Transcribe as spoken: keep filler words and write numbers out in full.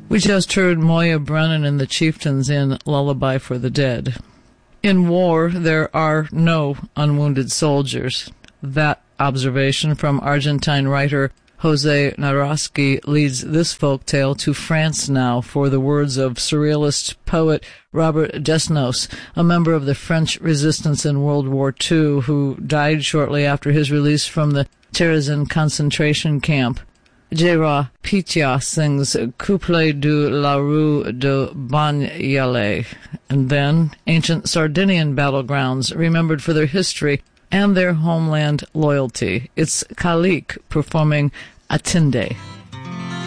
We just heard Moya Brennan and the Chieftains in Lullaby for the Dead. In war, there are no unwounded soldiers. That observation from Argentine writer Jose Naroski leads this folktale to France now for the words of surrealist poet Robert Desnos, a member of the French resistance in World War Two, who died shortly after his release from the Terezin concentration camp. Gérard Pitia sings Couplet de la Rue de Bagnolet, and then ancient Sardinian battlegrounds remembered for their history and their homeland loyalty. It's Kalik performing Atinde.